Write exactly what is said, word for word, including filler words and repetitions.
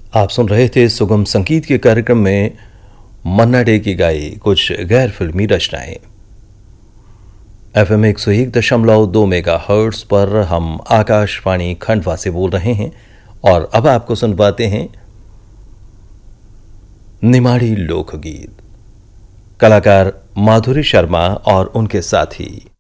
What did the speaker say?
आप सुन रहे थे सुगम संगीत के कार्यक्रम में मन्ना डे की गाई कुछ गैर फिल्मी रचनाएं। एफएम एक सौ एक दशमलव दो मेगा हर्ट्स पर हम आकाशवाणी खंडवा से बोल रहे हैं और अब आपको सुनवाते हैं निमाड़ी लोकगीत। कलाकार माधुरी शर्मा और उनके साथी।